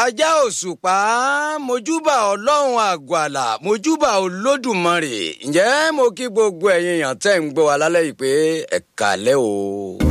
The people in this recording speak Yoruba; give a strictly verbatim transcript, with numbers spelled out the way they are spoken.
ajá òṣùpá mojúbà ọlọ́run àgbàlà mojúbà olódùmarè ǹjẹ́ mo kí gbogbo ẹ̀yin èèyàn tẹ́ ń gbọ́ wa lálẹ́ yìí pé ẹ káalẹ́ o.